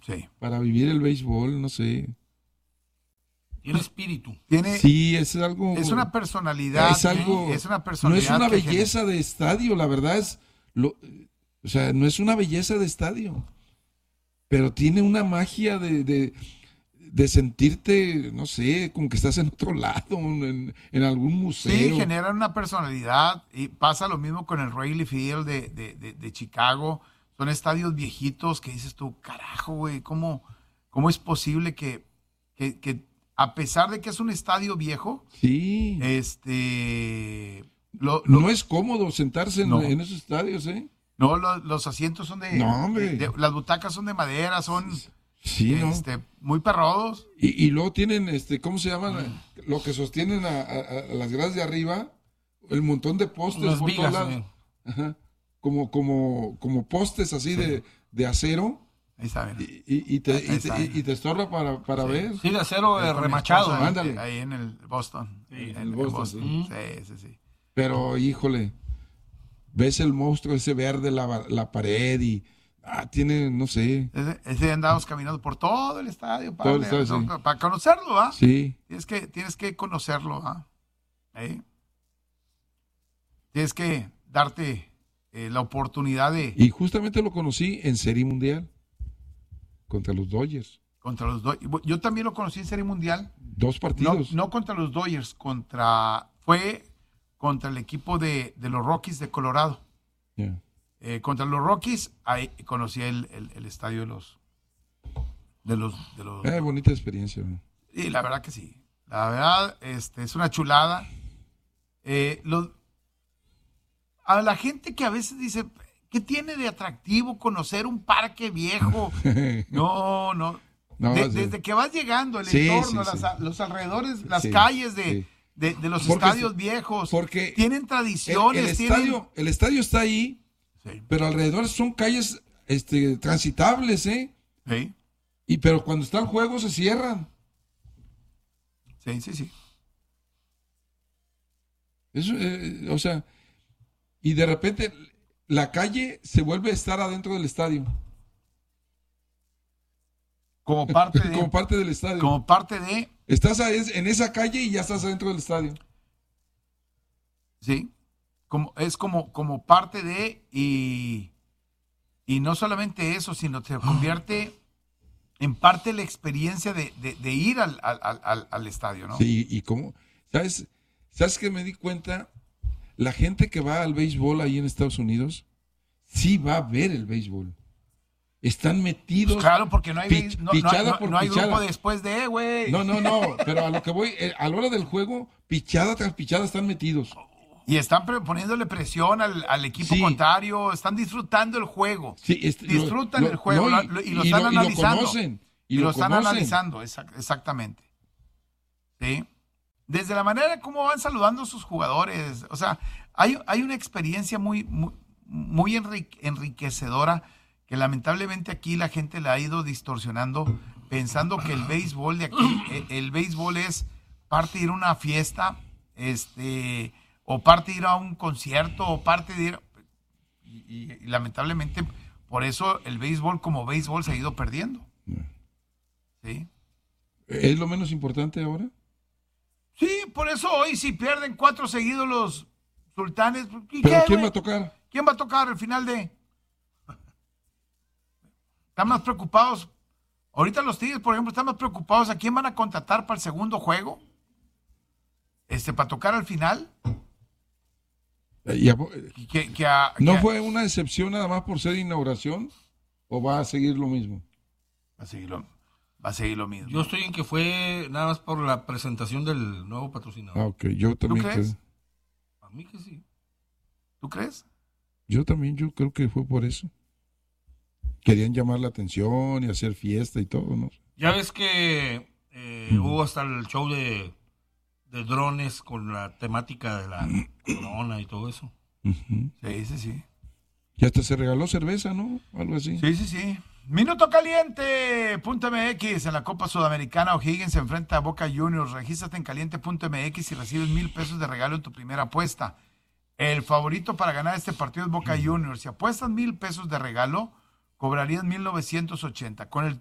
Sí. Para vivir el béisbol, no sé. Tiene espíritu. Sí, es algo. Es una personalidad. Es algo. Es una personalidad. No es una que belleza de estadio, la verdad es. O sea, no es una belleza de estadio. Pero tiene una magia de sentirte, no sé, como que estás en otro lado, en algún museo. Sí, generan una personalidad. Y pasa lo mismo con el Wrigley Field de Chicago. Son estadios viejitos que dices tú, carajo, güey, ¿cómo es posible que a pesar de que es un estadio viejo, sí, no es cómodo sentarse en esos estadios, ¿eh? No, los asientos son las butacas son de madera, son sí, muy perrodos. Y luego tienen, ¿cómo se llaman? Lo que sostienen a las gradas de arriba, el montón de postes las por vigas, todos lados. Ajá. Como postes así de acero. Ahí está, y te estorba para ver. Sí, de acero remachado. Ahí en el Boston. Sí, en el Boston. Sí. Pero, híjole, ves el monstruo ese verde, la pared y tiene, no sé. Ese andamos caminando por todo el estadio, todo el estadio, sí. Para conocerlo, ¿ah? Sí. Tienes que conocerlo, ¿ah? Tienes que darte la oportunidad de... Y justamente lo conocí en Serie Mundial. Contra los Dodgers. Yo también lo conocí en Serie Mundial. 2 partidos. No contra los Dodgers, fue contra el equipo de los Rockies de Colorado. Yeah. Contra los Rockies, ahí conocí el estadio de los bonita experiencia, ¿no? Sí, la verdad que sí. La verdad, es una chulada. A la gente que a veces dice, ¿qué tiene de atractivo conocer un parque viejo? No. Desde que vas llegando, el entorno, los alrededores, las calles de los estadios viejos, porque tienen tradiciones. El estadio está ahí, pero alrededor son calles transitables, ¿eh? Sí. Pero cuando está el juego se cierran. Sí. Eso, o sea, y de repente la calle se vuelve a estar adentro del estadio. Como parte de... como parte del estadio. Como parte de... Estás en esa calle y ya estás adentro del estadio. Sí. Es como parte de... Y no solamente eso, sino se convierte en parte de la experiencia de ir al estadio, ¿no? Sí, y cómo... ¿Sabes qué me di cuenta? La gente que va al béisbol ahí en Estados Unidos sí va a ver el béisbol. Están metidos. Pues claro, porque no hay pichada por no hay pichada. grupo después de, güey. No, pero a lo que voy, a la hora del juego, pichada tras pichada están metidos. Y están poniéndole presión al equipo contrario, están disfrutando el juego. Sí, disfrutan el juego y lo están analizando. Lo conocen, y lo están analizando, exactamente. ¿Sí? Desde la manera como van saludando a sus jugadores. O sea, hay una experiencia muy enriquecedora que lamentablemente aquí la gente la ha ido distorsionando, pensando que el béisbol de aquí, el béisbol es parte de ir a una fiesta, o parte de ir a un concierto, o parte de ir... Y lamentablemente, por eso el béisbol como béisbol se ha ido perdiendo. ¿Sí? ¿Es lo menos importante ahora? Sí, por eso hoy si pierden 4 seguidos los Sultanes... ¿Pero quién va a tocar? ¿Quién va a tocar al final de...? Están más preocupados. Ahorita los Tigres, por ejemplo, están más preocupados a quién van a contratar para el segundo juego. Para tocar al final. ¿No fue una excepción nada más por ser inauguración? ¿O va a seguir lo mismo? Va a seguir lo mismo. Yo estoy en que fue nada más por la presentación del nuevo patrocinador. Ok, yo también. ¿Tú crees? A mí que sí. ¿Tú crees? Yo creo que fue por eso. Querían llamar la atención y hacer fiesta y todo, ¿no? Ya ves que hubo hasta el show de drones con la temática de la corona y todo eso. Uh-huh. Sí. Y hasta se regaló cerveza, ¿no? Algo así. Sí. Minuto caliente.mx en la Copa Sudamericana. O'Higgins se enfrenta a Boca Juniors. Regístrate en caliente.mx y recibes 1,000 pesos de regalo en tu primera apuesta. El favorito para ganar este partido es Boca Juniors. Si apuestas 1,000 pesos de regalo, cobrarías 1,980. Con el